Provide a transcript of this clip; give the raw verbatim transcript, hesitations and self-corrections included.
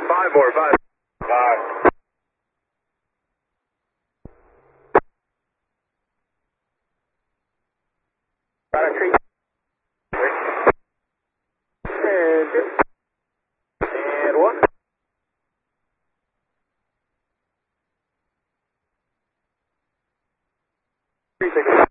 five four five. Five. Got a tree. And two. And one. Three six.